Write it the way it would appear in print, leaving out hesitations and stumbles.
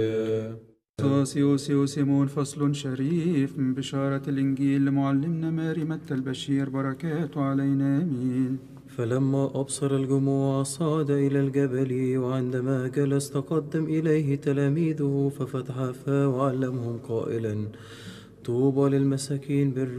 سوسيوس سيمون فصل شريف من بشارة الإنجيل لمعلمنا ماري متى البشير بركاته علينا آمين. فلما أبصر الجموع صعد إلى الجبل، وعندما جلس تقدم إليه تلاميذه ففتح فاه وعلمهم قائلا: طوبى للمساكين